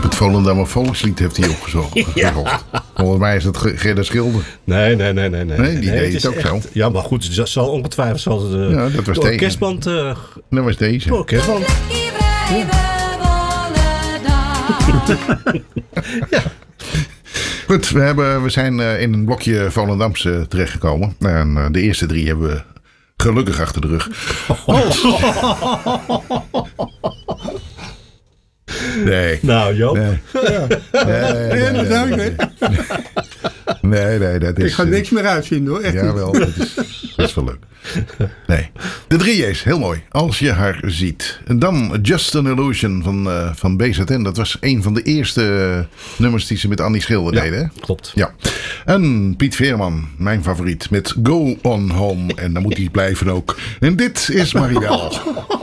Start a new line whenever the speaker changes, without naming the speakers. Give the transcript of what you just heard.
Op het Volendammer Volkslied heeft hij opgezocht.
Ja.
Volgens mij is het Gerda Schilder.
Nee.
Nee, die deed het ook
echt,
zo.
Ja, maar goed, dat zal ongetwijfeld
Dat was
de
deze.
orkestband.
Dat was deze.
De orkestband.
Goed, we zijn in een blokje Volendamse terechtgekomen. En de eerste 3 hebben we gelukkig achter de rug. Nee.
Nou, Joop.
Nee, dat is...
Ik ga niks meer uitvinden hoor. Echt niet.
Jawel, dat is wel leuk. Nee. De 3 is heel mooi. Als je haar ziet. En dan Just an Illusion van BZN. Dat was een van de eerste nummers die ze met Annie Schilder deden. Hè?
Klopt.
Ja. En Piet Veerman, mijn favoriet, met Go On Home. En dan moet hij blijven ook. En dit is Marielle.